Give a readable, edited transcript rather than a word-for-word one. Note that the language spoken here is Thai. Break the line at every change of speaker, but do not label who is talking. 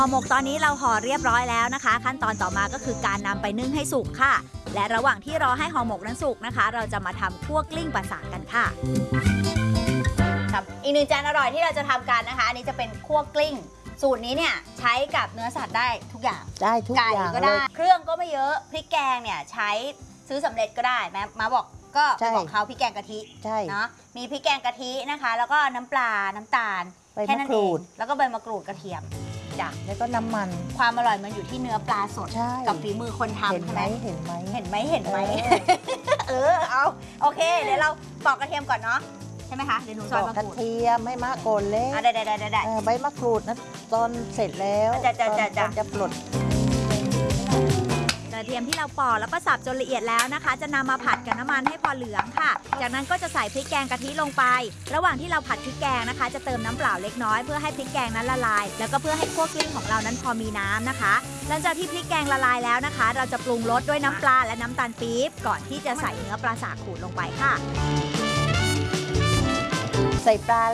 ห่อหมกตอนนี้เราห่อเรียบร้อยแล้วนะคะ ขั้นตอนต่อมาก็คือการนำไปนึ่งให้สุกค่ะและระหว่างที่รอให้ห่อหมกนั้นสุกนะคะเราจะมาทำคั่วกลิ้งปลาสากกันค่ะอีกหนึ่งจานอร่อยที่เราจะทำกันนะคะอันนี้จะเป็นคั่วกลิ้งสูตรนี้เนี่ยใช้กับเนื้อสัตว์ได้ทุกอย่าง
ได้ทุกอย่าง
ไก่ก็ได้เครื่องก็ไม่เยอะพริกแกงเนี่ยใช้ซื้อสำเร็จก็ได้แม่มาบอกก็บอกเขาพริกแกงกะทิเนาะมีพริกแกงกะทินะคะแล้วก็น้ำปลาน้ำตาลแค่นั้นเองแล้วก็ใบมะกรูดกระเทียมจ้ะ
แล้วก็น้ำมัน
ความอร่อยมันอยู่ที่เนื้อปลาสดกับฝีมือคนทำใช่ไหม
เห็นไหม
เอาโอเคเดี๋ยวเราปอกกระเทียมก่อนเนาะใช่ไหมคะเดี๋ยวหนูซอยมะกรูด
กระเทียมไม่มากโกนเล็ก
ได้
ใบมะกรูดนะตอนเสร็จแล้วจะปลด
กระเทียมที่เราปอกแล้วก็สับจนละเอียดแล้วนะคะจะนำมาผัดกับน้ำมันให้พอเหลืองค่ะจากนั้นก็จะใส่พริกแกงกะทิลงไประหว่างที่เราผัดพริกแกงนะคะจะเติมน้ำเปล่าเล็กน้อยเพื่อให้พริกแกงนั้นละลายแล้วก็เพื่อให้คั่วกลิ้งของเรานั้นพอมีน้ำนะคะหลังจากที่พริกแกงละลายแล้วนะคะเราจะปรุงรสด้วยน้ำปลาและน้ำตาลปี๊บก่อนที่จะใส่เนื้อปลาสากขูดลงไปค่ะ
ใส่ปลา